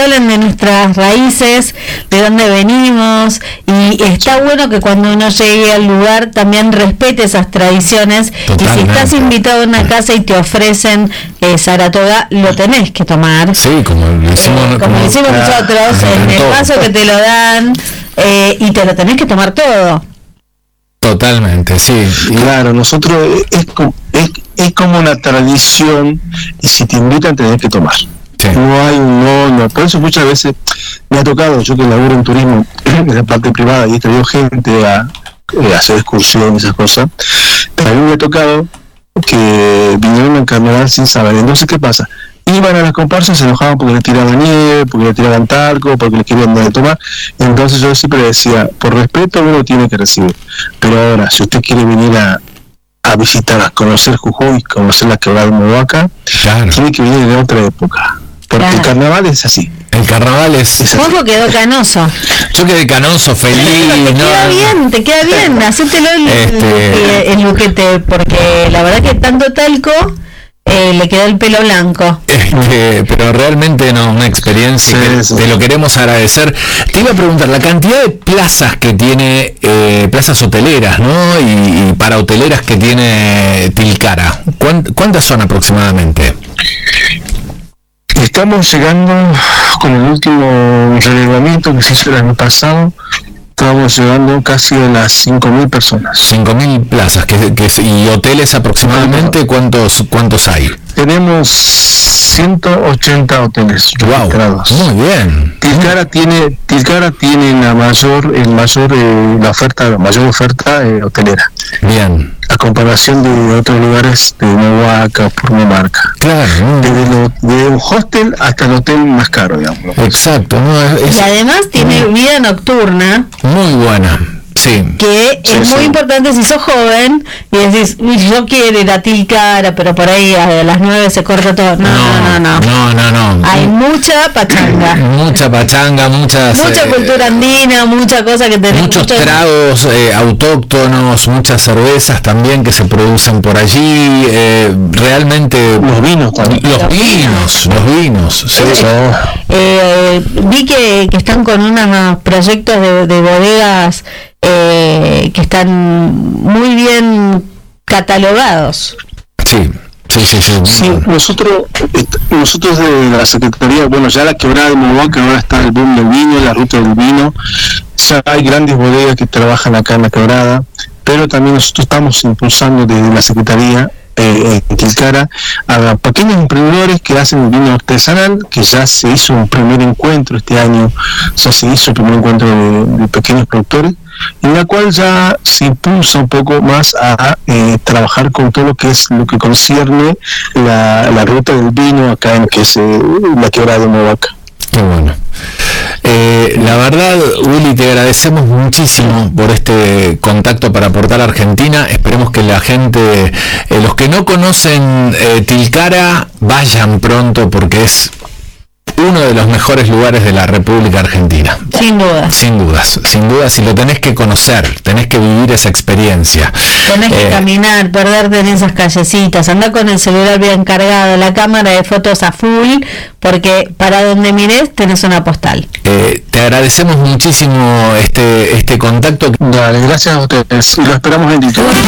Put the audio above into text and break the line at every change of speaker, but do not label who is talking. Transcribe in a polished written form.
hablen de nuestras raíces, de dónde venimos, y está bueno que cuando uno llegue al lugar también respete esas tradiciones.
Totalmente.
Y si estás invitado a una casa y te ofrecen Saratoga, lo tenés que tomar.
Sí, como lo hicimos,
nosotros, en el vaso que te lo dan, y te lo tenés que tomar todo.
Totalmente, sí.
Claro, nosotros es como una tradición, y si te invitan tenés que tomar.
Sí.
No hay no. Por eso muchas veces me ha tocado, yo que laburo en turismo en la parte privada y he traído gente a hacer excursiones, esas cosas, también me ha tocado que vinieron en carnaval sin saber. Entonces, ¿qué pasa? Iban a las comparsas, se enojaban porque le tiraban nieve, porque le tiraban talco, porque le querían dar de tomar. Entonces yo siempre decía, por respeto uno tiene que recibir. Pero ahora, si usted quiere venir a visitar, a conocer Jujuy, conocer la quebrada de Movaca,
Claro.
tiene que venir de otra época. Porque el carnaval es así.
El carnaval es...
Juanjo quedó canoso.
Yo quedé canoso, feliz.
Te queda bien, hacételo el luquete, porque la verdad que tanto talco le quedó el pelo blanco.
Pero realmente no, una experiencia
Sí.
te lo queremos agradecer. Te iba a preguntar, la cantidad de plazas que tiene, plazas hoteleras, ¿no? Y para hoteleras que tiene Tilcara, ¿cuántas son aproximadamente?
Estamos llegando con el último relevamiento que se hizo el año pasado. Estamos llegando casi a las 5.000 personas.
5.000 plazas, y hoteles aproximadamente, ¿cuántos hay?
Tenemos 180 hoteles registrados.
Wow, muy bien.
Tilcara tiene la mayor oferta hotelera,
Bien.
a comparación de otros lugares de Movaca, Purmamarca.
Claro.
Desde un hostel hasta el hotel más caro, digamos.
Exacto. No,
Y además tiene vida nocturna,
muy buena. Sí.
que es muy importante si sos joven y decís, "Uy, yo quiero ir a Tilcara, pero por ahí a las 9 se corta todo". No. Hay mucha pachanga.
Mucha pachanga, mucha
Cultura andina, mucha cosa que tenemos.
Muchos tragos autóctonos, muchas cervezas también que se producen por allí. Realmente
Los vinos también.
Los vinos. Sí.
Vi que están con unos proyectos de bodegas que están muy bien catalogados.
Sí.
Sí, nosotros de la Secretaría, bueno, ya la quebrada de Movaca, ahora está el boom del vino, la ruta del vino, ya hay grandes bodegas que trabajan acá en la quebrada, pero también nosotros estamos impulsando desde la Secretaría en Tilcara a pequeños emprendedores que hacen vino artesanal, que ya se hizo un primer encuentro este año, de pequeños productores, en la cual ya se impulsa un poco más a trabajar con todo lo que concierne la ruta del vino acá en que es la quebrada de Movaca.
Qué bueno. La verdad, Willy, te agradecemos muchísimo por este contacto para aportar a Argentina. Esperemos que la gente, los que no conocen Tilcara, vayan pronto, porque es uno de los mejores lugares de la República Argentina.
Sin dudas,
y lo tenés que conocer, tenés que vivir esa experiencia.
Tenés que caminar, perderte en esas callecitas, andá con el celular bien cargado, la cámara de fotos a full, porque para donde mires tenés una postal.
Te agradecemos muchísimo este contacto.
Dale, gracias a ustedes y lo esperamos en Tilcara.